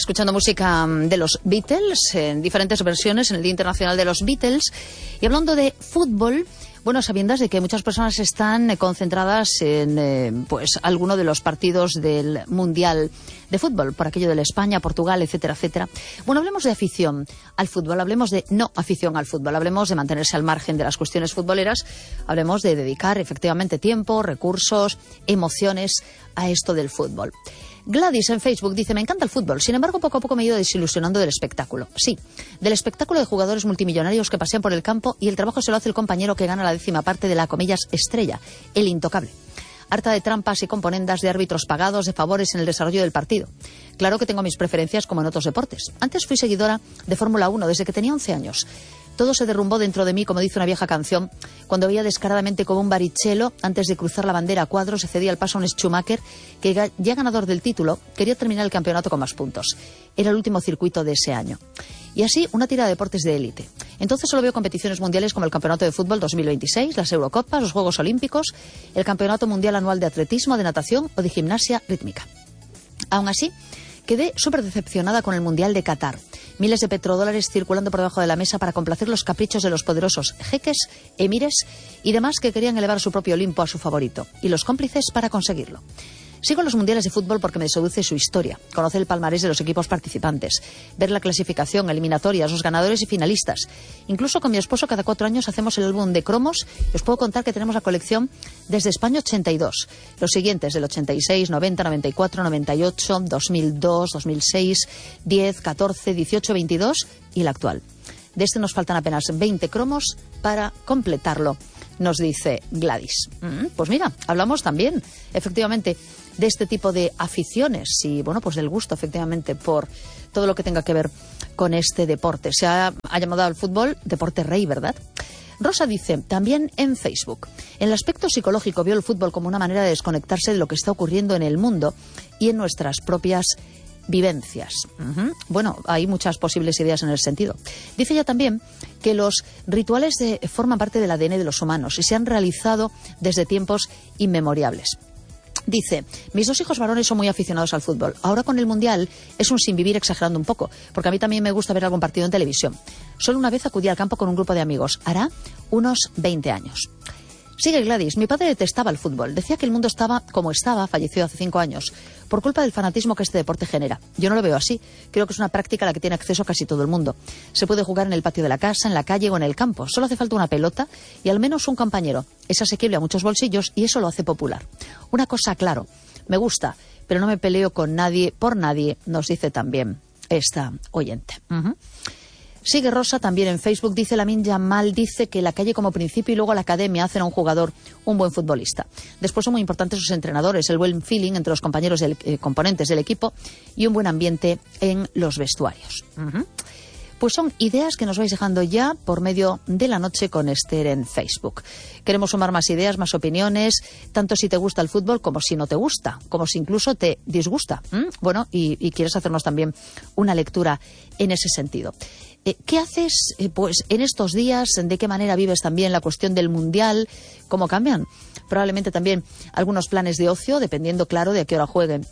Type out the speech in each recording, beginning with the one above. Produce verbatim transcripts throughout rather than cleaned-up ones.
escuchando música de los Beatles, en diferentes versiones en el Día Internacional de los Beatles. Y hablando de fútbol, bueno, sabiendas de que muchas personas están eh, concentradas en eh, pues alguno de los partidos del Mundial de Fútbol, por aquello de la España, Portugal, etcétera, etcétera. Bueno, hablemos de afición al fútbol, hablemos de no afición al fútbol, hablemos de mantenerse al margen de las cuestiones futboleras, hablemos de dedicar efectivamente tiempo, recursos, emociones a esto del fútbol. Gladys en Facebook dice: me encanta el fútbol, sin embargo poco a poco me he ido desilusionando del espectáculo. Sí, del espectáculo de jugadores multimillonarios que pasean por el campo y el trabajo se lo hace el compañero que gana la décima parte de la, comillas, estrella, el intocable. Harta de trampas y componendas, de árbitros pagados, de favores en el desarrollo del partido. Claro que tengo mis preferencias como en otros deportes. Antes fui seguidora de Fórmula uno desde que tenía once años. Todo se derrumbó dentro de mí, como dice una vieja canción, cuando veía descaradamente como un Barrichello, antes de cruzar la bandera a cuadros, se cedía el paso a un Schumacher, que ya ganador del título, quería terminar el campeonato con más puntos. Era el último circuito de ese año. Y así, una tira de deportes de élite. Entonces solo veo competiciones mundiales como el Campeonato de Fútbol dos mil veintiséis, las Eurocopas, los Juegos Olímpicos, el Campeonato Mundial Anual de Atletismo, de Natación o de Gimnasia Rítmica. Aún así, quedé súper decepcionada con el Mundial de Qatar. Miles de petrodólares circulando por debajo de la mesa para complacer los caprichos de los poderosos jeques, emires y demás que querían elevar su propio Olimpo a su favorito, y los cómplices para conseguirlo. Sigo los mundiales de fútbol porque me seduce su historia, conocer el palmarés de los equipos participantes, ver la clasificación, eliminatorias, los ganadores y finalistas. Incluso con mi esposo cada cuatro años hacemos el álbum de cromos y os puedo contar que tenemos la colección desde España ochenta y dos. Los siguientes del ochenta y seis, noventa, noventa y cuatro, noventa y ocho, dos mil dos, dos mil seis, diez, catorce, dieciocho, veintidós y el actual. De este nos faltan apenas veinte cromos para completarlo, nos dice Gladys. Mm, pues mira, hablamos también, efectivamente, de este tipo de aficiones y, bueno, pues del gusto, efectivamente, por todo lo que tenga que ver con este deporte. Se ha, ha llamado al fútbol deporte rey, ¿verdad? Rosa dice, también en Facebook, en el aspecto psicológico veo el fútbol como una manera de desconectarse de lo que está ocurriendo en el mundo y en nuestras propias vivencias. Uh-huh. Bueno, hay muchas posibles ideas en el sentido. Dice ella también que los rituales de, forman parte del A D N de los humanos y se han realizado desde tiempos inmemoriales. Dice, mis dos hijos varones son muy aficionados al fútbol. Ahora con el Mundial es un sinvivir, exagerando un poco, porque a mí también me gusta ver algún partido en televisión. Solo una vez acudí al campo con un grupo de amigos. Hará unos veinte años. Sigue Gladys, mi padre detestaba el fútbol. Decía que el mundo estaba como estaba, falleció hace cinco años, por culpa del fanatismo que este deporte genera. Yo no lo veo así. Creo que es una práctica a la que tiene acceso casi todo el mundo. Se puede jugar en el patio de la casa, en la calle o en el campo. Solo hace falta una pelota y al menos un compañero. Es asequible a muchos bolsillos y eso lo hace popular. Una cosa, claro, me gusta, pero no me peleo con nadie, por nadie, nos dice también esta oyente. Uh-huh. Sigue Rosa también en Facebook, dice Lamine Yamal, dice que la calle como principio y luego la academia hacen a un jugador un buen futbolista. Después son muy importantes sus entrenadores, el buen feeling entre los compañeros del, eh, componentes del equipo y un buen ambiente en los vestuarios. Uh-huh. Pues son ideas que nos vais dejando ya por medio de la noche con Esther en Facebook. Queremos sumar más ideas, más opiniones, tanto si te gusta el fútbol como si no te gusta, como si incluso te disgusta. ¿Mm? Bueno, y, y quieres hacernos también una lectura en ese sentido. Eh, ¿Qué haces eh, pues en estos días? ¿De qué manera vives también la cuestión del Mundial? ¿Cómo cambian? Probablemente también algunos planes de ocio, dependiendo, claro, de a qué hora jueguen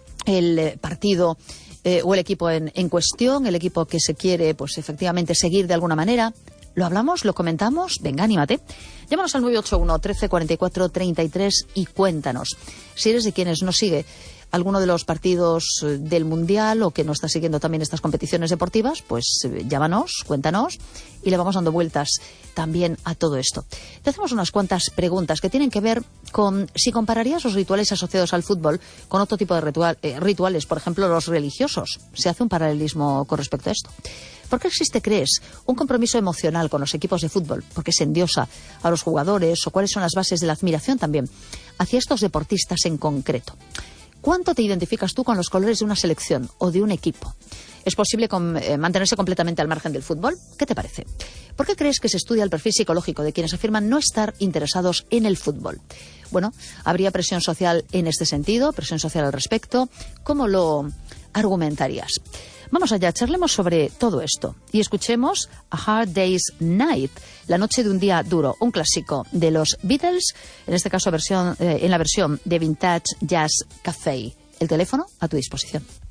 el eh, partido eh, o el equipo en, en cuestión, el equipo que se quiere, pues efectivamente, seguir de alguna manera. ¿Lo hablamos? ¿Lo comentamos? Venga, anímate. Llámanos al nueve ocho uno, trece, cuarenta y cuatro, treinta y tres y cuéntanos. Si eres de quienes nos sigue alguno de los partidos del Mundial o que no está siguiendo también estas competiciones deportivas, pues llámanos, cuéntanos y le vamos dando vueltas también a todo esto. Te hacemos unas cuantas preguntas que tienen que ver con si compararías los rituales asociados al fútbol con otro tipo de ritual, eh, rituales, por ejemplo, los religiosos. ¿Se hace un paralelismo con respecto a esto? ¿Por qué existe, crees, un compromiso emocional con los equipos de fútbol? ¿Por qué se endiosa a los jugadores? ¿O cuáles son las bases de la admiración también hacia estos deportistas en concreto? ¿Cuánto te identificas tú con los colores de una selección o de un equipo? ¿Es posible con, eh, mantenerse completamente al margen del fútbol? ¿Qué te parece? ¿Por qué crees que se estudia el perfil psicológico de quienes afirman no estar interesados en el fútbol? Bueno, ¿habría presión social en este sentido? ¿Presión social al respecto? ¿Cómo lo argumentarías? Vamos allá, charlemos sobre todo esto y escuchemos A Hard Day's Night, la noche de un día duro, un clásico de los Beatles, en este caso versión, eh, en la versión de Vintage Jazz Café. El teléfono a tu disposición.